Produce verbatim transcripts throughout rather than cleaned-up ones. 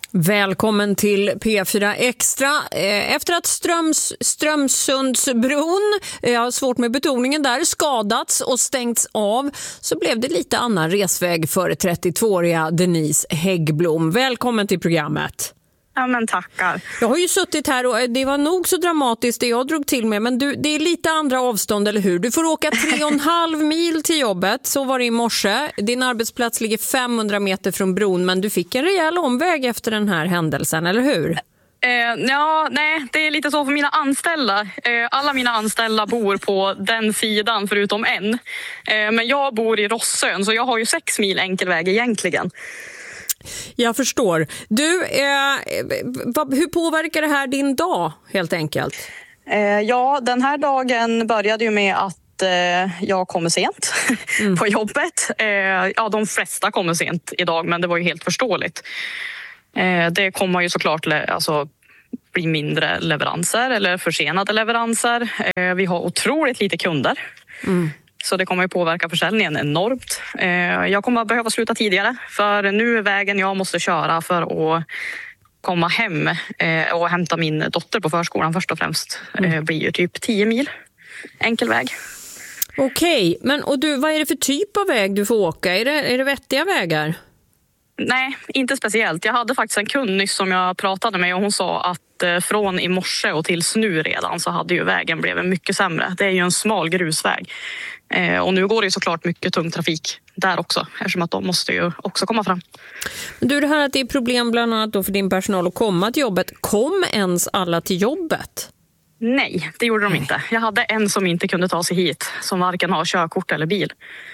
Välkommen till P fyra Extra. Efter att Ströms, Strömsundsbron, jag har svårt med betoningen där, skadats och stängts av, så blev det lite annan resväg för trettiotvååriga Denise Häggblom. Välkommen till programmet. Ja, men tackar. Jag har ju suttit här och det var nog så dramatiskt det jag drog till med, men du, det är lite andra avstånd, eller hur? Du får åka tre och en halv mil till jobbet, så var det i morse. Din arbetsplats ligger femhundra meter från bron, men du fick en rejäl omväg efter den här händelsen, eller hur? Eh, ja, nej, det är lite så för mina anställda. Eh, alla mina anställda bor på den sidan förutom en. Eh, men jag bor i Rossön, så jag har ju sex mil enkelväg egentligen. Jag förstår. Du, eh, vad, hur påverkar det här din dag helt enkelt? Eh, ja, den här dagen började ju med att eh, jag kommer sent mm. på jobbet. Eh, ja, de flesta kommer sent idag, men det var ju helt förståeligt. Eh, det kommer ju såklart alltså, bli mindre leveranser eller försenade leveranser. Eh, vi har otroligt lite kunder. Mm. Så det kommer att påverka försäljningen enormt. Jag kommer att behöva sluta tidigare, för nu är vägen jag måste köra för att komma hem och hämta min dotter på förskolan först och främst. Mm. blir ju typ tio mil enkel väg. Okej, men och du, vad är det för typ av väg du får åka? Är det, är det vettiga vägar? Nej, inte speciellt. Jag hade faktiskt en kund nyss som jag pratade med och hon sa att från i morse och tills nu redan så hade ju vägen blivit mycket sämre. Det är ju en smal grusväg. Och nu går det ju såklart mycket tung trafik där också, eftersom att de måste ju också komma fram. Du, det här att det är problem bland annat då för din personal att komma till jobbet. Kom ens alla till jobbet? Nej, det gjorde de inte. Jag hade en som inte kunde ta sig hit, som varken har körkort eller bil.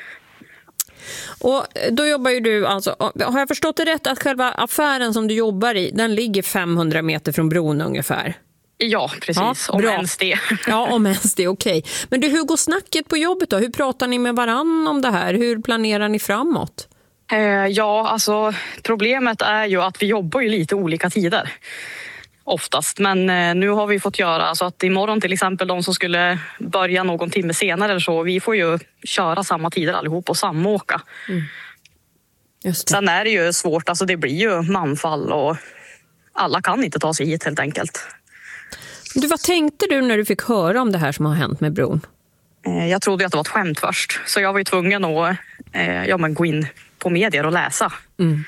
Och då jobbar ju du, alltså, har jag förstått det rätt att själva affären som du jobbar i, den ligger femhundra meter från bron ungefär? Ja, precis. Ja, om ens det. Ja, om ens det, okej. Okay. Men du, hur går snacket på jobbet då? Hur pratar ni med varann om det här? Hur planerar ni framåt? Eh, ja, alltså problemet är ju att vi jobbar ju lite olika tider. Oftast, men eh, nu har vi fått göra så att imorgon till exempel de som skulle börja någon timme senare eller så, vi får ju köra samma tider allihop och samåka. Mm. Just det. Sen är det ju svårt, alltså det blir ju manfall och alla kan inte ta sig hit helt enkelt. Du, vad tänkte du när du fick höra om det här som har hänt med bron? Eh, jag trodde att det var ett skämt först, så jag var ju tvungen att eh, ja, men gå in på medier och läsa. Mm.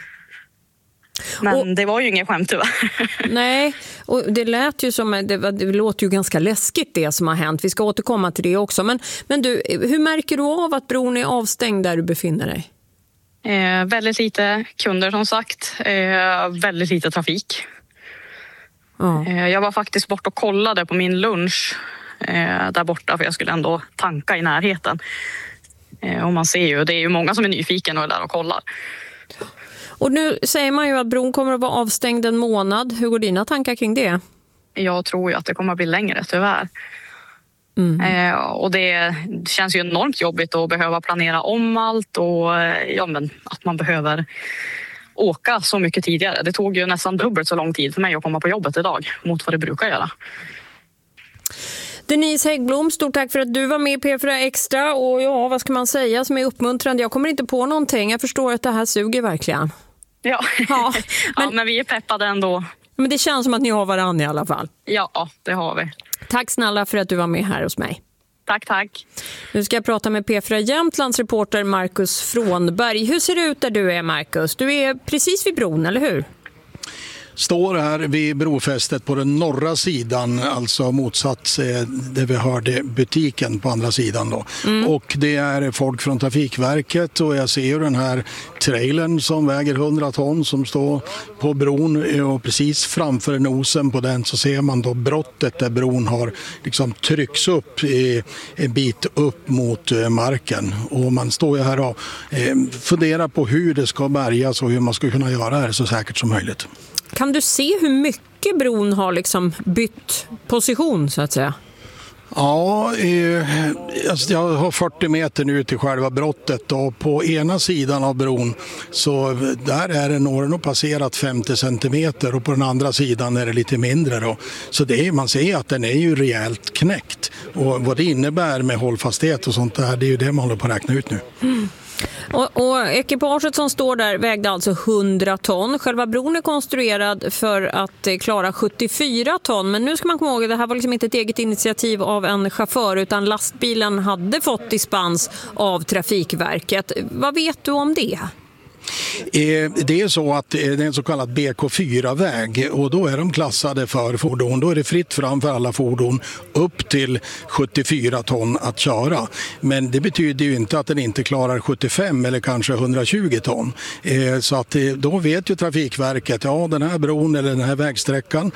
Men och, det var ju ingen skämt tyvärr. Nej, och det lät ju som, det, det låter ju ganska läskigt det som har hänt. Vi ska återkomma till det också. Men, men du, hur märker du av att bron är avstängd där du befinner dig? Eh, väldigt lite kunder som sagt. Eh, väldigt lite trafik. Ja. Eh, jag var faktiskt bort och kollade på min lunch eh, där borta, för jag skulle ändå tanka i närheten. Eh, och man ser ju, det är ju många som är nyfiken och är där och kollar. Och nu säger man ju att bron kommer att vara avstängd en månad. Hur går dina tankar kring det? Jag tror ju att det kommer att bli längre, tyvärr. Mm. Eh, och det känns ju enormt jobbigt att behöva planera om allt och ja, men att man behöver åka så mycket tidigare. Det tog ju nästan dubbelt så lång tid för mig att komma på jobbet idag mot vad det brukar göra. Denise Häggblom, stort tack för att du var med i P fyra Extra. Och ja, vad ska man säga som är uppmuntrande? Jag kommer inte på någonting. Jag förstår att det här suger verkligen. Ja, ja, men, ja, men vi är peppade ändå. Men det känns som att ni har varann i alla fall. Ja, det har vi. Tack snälla för att du var med här hos mig. Tack, tack. Nu ska jag prata med P fyra Jämtlands reporter Marcus Frånberg. Hur ser det ut där du är, Marcus? Du är precis vid bron, eller hur? Står här vid brofästet på den norra sidan, alltså motsatt där vi hörde butiken på andra sidan då. Mm. Och det är folk från Trafikverket och jag ser ju den här trailern som väger hundra ton som står på bron, och precis framför nosen på den så ser man då brottet där bron har liksom trycks upp i, en bit upp mot marken. Och man står ju här och eh, funderar på hur det ska bärgas och hur man ska kunna göra det så säkert som möjligt. Kan du se hur mycket bron har liksom bytt position så att säga? Ja, eh, alltså jag har fyrtio meter nu till själva brottet och på ena sidan av bron så där är det nog passerat femtio centimeter och på den andra sidan är det lite mindre då. Så det är, man ser att den är ju rejält knäckt och vad det innebär med hållfasthet och sånt där, det är ju det man håller på att räkna ut nu. Mm. Och, och ekipaget som står där vägde alltså hundra ton. Själva bron är konstruerad för att klara sjuttiofyra ton. Men nu ska man komma ihåg att det här var liksom inte ett eget initiativ av en chaufför, utan lastbilen hade fått dispens av Trafikverket. Vad vet du om det? Det är så att det är en så kallad B K fyra-väg och då är de klassade för fordon. Då är det fritt fram för alla fordon upp till sjuttiofyra ton att köra. Men det betyder ju inte att den inte klarar sjuttiofem eller kanske hundratjugo ton. Så att då vet ju Trafikverket, ja den här bron eller den här vägsträckan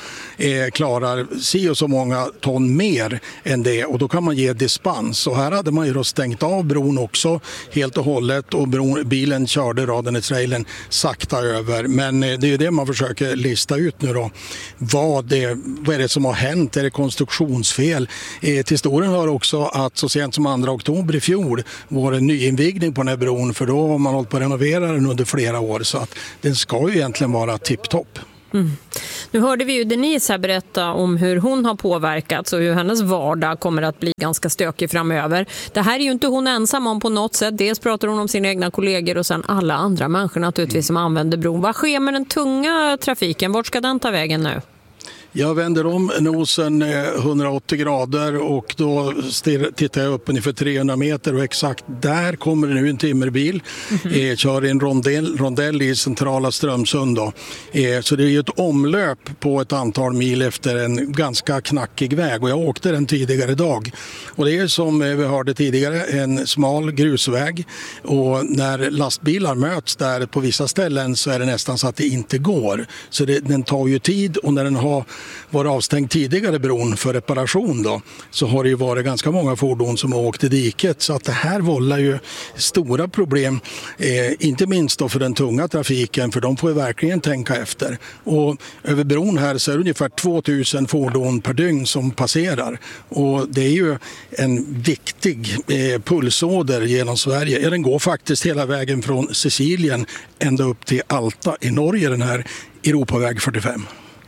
klarar si och så många ton mer än det och då kan man ge dispens. Och här hade man ju då stängt av bron också helt och hållet och bron, bilen körde raden i trailern sakta över. Men det är ju det man försöker lista ut nu då. Vad, det, vad är det som har hänt? Är det konstruktionsfel? Eh, till historien hör också att så sent som andra oktober i fjol var det en nyinvigning på den här bron för då har man hållit på att renovera den under flera år så att den ska ju egentligen vara tipptopp. Mm. Nu hörde vi ju Denise här berätta om hur hon har påverkats och hur hennes vardag kommer att bli ganska stökig framöver. Det här är ju inte hon ensam om på något sätt. Dels pratar hon om sina egna kollegor och sen alla andra människor naturligtvis som använder bron. Vad sker med den tunga trafiken? Vart ska den ta vägen nu? Jag vänder om nosen hundraåttio grader och då tittar jag upp ungefär trehundra meter och exakt där kommer det nu en timmerbil. Mm-hmm. Eh, kör i en rondell, rondell i centrala Strömsund. Då. Eh, så det är ju ett omlöp på ett antal mil efter en ganska knackig väg och jag åkte den tidigare idag. Och det är som vi hörde tidigare en smal grusväg och när lastbilar möts där på vissa ställen så är det nästan så att det inte går. Så det, den tar ju tid och när den har var avstängd tidigare bron för reparation då, så har det ju varit ganska många fordon som har åkt i diket så att det här vållar ju stora problem, eh, inte minst då för den tunga trafiken för de får ju verkligen tänka efter. Och över bron här så är det ungefär tvåtusen fordon per dygn som passerar och det är ju en viktig eh, pulsåder genom Sverige. Ja, den går faktiskt hela vägen från Sicilien ända upp till Alta i Norge, den här Europaväg fyrtiofem.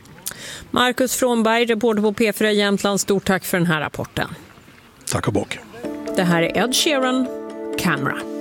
Marcus Frånberg, reporter på P fyra Jämtland. Stort tack för den här rapporten. Tack och bock. Det här är Ed Sheeran, Camera.